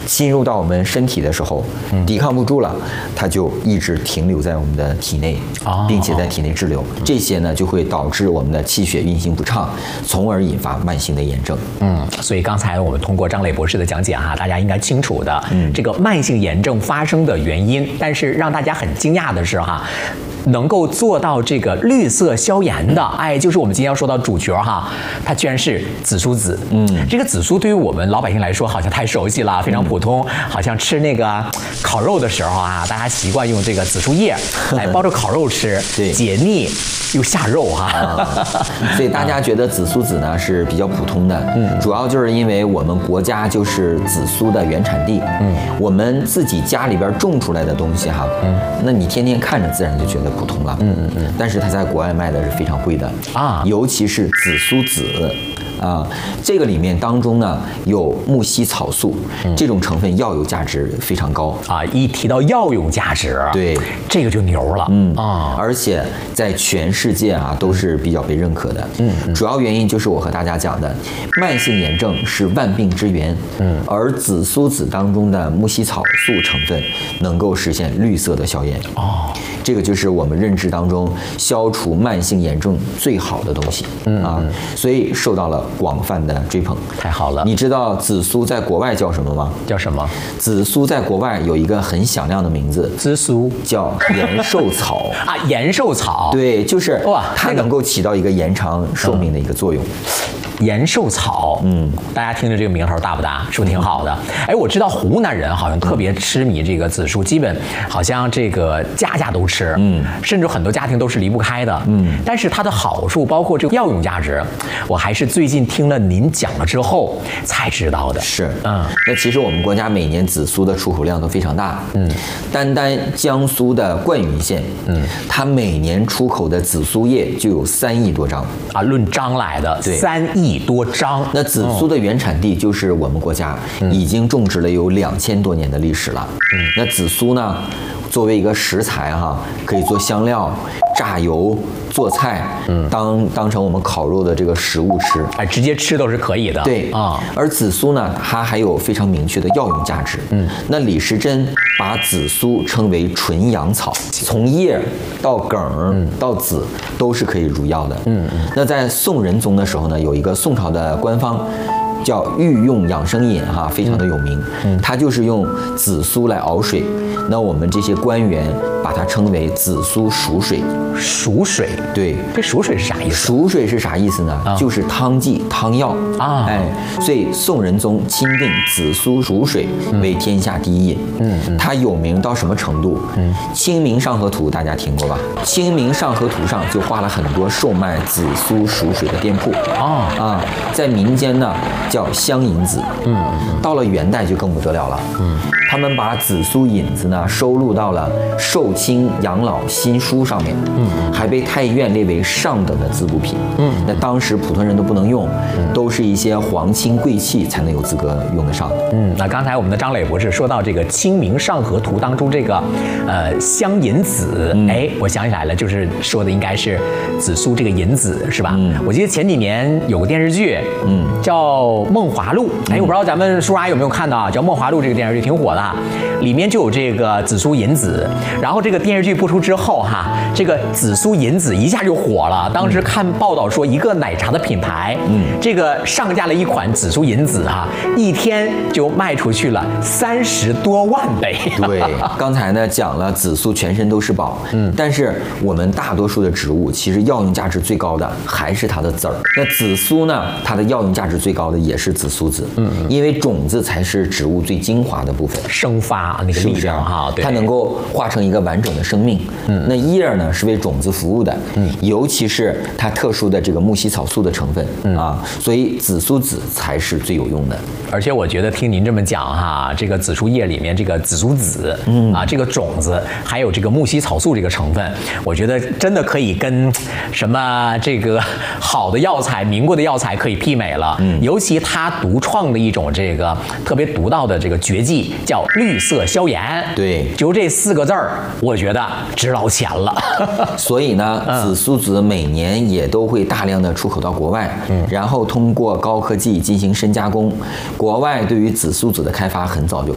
侵入到我们身体的时候，抵抗不住了，它就一直停留在我们的体内，并且在体内滞留。这些呢，就会导致我们的气血运行不畅，从而引发慢性的炎症。 所以刚才我们通过张磊博士的讲解哈，大家应该清楚的这个慢性炎症发生的原因。但是让大家很惊讶的是哈，能够做到这个绿色消炎的，哎，就是我们今天要说到主角哈，它居然是紫苏籽。这个紫苏对于我们老百姓来说好像太熟悉了，非常普通，好像吃那个烤肉的时候啊，大家习惯用这个紫苏叶来包着烤肉吃， 对， 解腻又下肉哈。 所以大家觉得紫苏籽呢是比较普通的，主要就是因为我们国家就是紫苏的原产地，我们自己家里边种出来的东西哈，那你天天看着自然就觉得普通了，但是它在国外卖的是非常贵的啊，尤其是紫苏籽。这个里面当中呢有木犀草素，这种成分药用价值非常高啊。一提到药用价值， 对， 这个就牛了， 而且在全世界啊都是比较被认可的，主要原因就是我和大家讲的，慢性炎症是万病之源，而紫苏籽当中的木犀草素成分能够实现绿色的消炎，这个就是我们认知当中消除慢性炎症最好的东西所以受到了广泛的追捧。 太好了！ 你知道紫苏在国外叫什么吗？ 叫什么？ 紫苏在国外有一个很响亮的名字， 紫苏叫延寿草啊，延寿草。 对，就是它能够起到一个延长寿命的一个作用。 延寿草，大家听着这个名头大不大？是不是挺好的？哎，我知道湖南人好像特别痴迷这个紫苏，基本好像这个家家都吃，甚至很多家庭都是离不开的，但是它的好处，包括这个药用价值，我还是最近听了您讲了之后才知道的。 是，那其实我们国家每年紫苏的出口量都非常大，单江苏的灌云县，它每年出口的紫苏叶就有3亿多张啊，论张来的，对，3亿多张。 那紫苏的原产地就是我们国家，已经种植了有2000多年的历史了。那紫苏呢，作为一个食材哈，可以做香料、榨油、做菜，当成我们烤肉的这个食物吃， 哎，直接吃都是可以的。对啊，而紫苏呢，它还有非常明确的药用价值。那李时珍把紫苏称为纯阳草，从叶到梗到籽都是可以入药的。那在宋仁宗的时候呢，有一个宋朝的官方叫御用养生饮哈，非常的有名。它就是用紫苏来熬水，那我们这些官员把它称为紫苏熟水。 熟水， 对， 这熟水是啥意思？ 熟水是啥意思呢？就是汤剂、汤药啊。哎，所以宋仁宗钦定紫苏熟水为天下第一饮。它有名到什么程度？清明上河图大家听过吧？清明上河图上就画了很多售卖紫苏熟水的店铺在民间呢叫香引子。到了元代就更不得了了。他们把紫苏引子呢收录到了《寿清养老新书》上面。还被太医院列为上等的滋补品。那当时普通人都不能用，都是一些皇亲贵戚才能有资格用得上的。 那刚才我们的张磊博士说到这个《清明上河图》当中这个香银子，哎，我想起来了，就是说的应该是紫苏这个银子是吧？我记得前几年有个电视剧，叫《梦华录》，哎，我不知道咱们叔叔阿姨有没有看到啊？叫《梦华录》这个电视剧挺火的，里面就有这个紫苏银子。然后这个电视剧播出之后哈，这个紫苏银子一下就火了。当时看报道说，一个奶茶的品牌，这个上架了一款紫苏银子哈，一天就卖出去了30多万杯。 对，刚才呢讲了紫苏全身都是宝，但是我们大多数的植物其实药用价值最高的还是它的籽儿。那紫苏呢，它的药用价值最高的也是紫苏籽，因为种子才是植物最精华的部分， 生发那个力量哈， 它能够化成一个完整的生命。那叶儿呢是为种子服务的，尤其是它特殊的这个木犀草素的成分所以紫苏籽才是最有用的。 而且我觉得听您这么讲哈，这个紫苏叶里面这个紫苏籽这个种子还有这个木犀草素这个成分，我觉得真的可以跟什么这个好的药材、民国的药材可以媲美了。尤其它独创的一种这个特别独到的这个绝技叫绿色消炎。对，就这4个字儿，我觉得值老钱了。 所以呢，紫苏籽每年也都会大量的出口到国外，然后通过高科技进行深加工。国外对于紫苏籽的开发很早就